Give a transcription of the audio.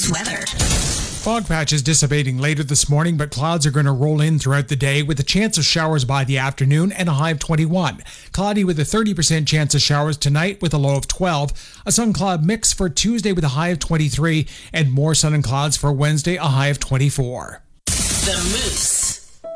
Moose weather. Fog patches dissipating later this morning, but clouds are going to roll in throughout the day with a chance of showers by the afternoon and a high of 21. Cloudy with a 30% chance of showers tonight with a low of 12. A sun-cloud mix for Tuesday with a high of 23, and more sun and clouds for Wednesday, a high of 24. The Moose.